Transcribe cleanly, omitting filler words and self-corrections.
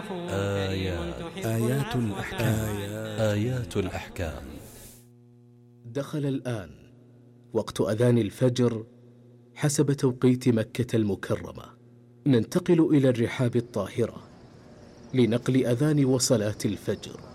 آيات الأحكام. آيات الأحكام. دخل الآن وقت أذان الفجر حسب توقيت مكة المكرمة. ننتقل إلى الرحاب الطاهرة لنقل أذان وصلاة الفجر.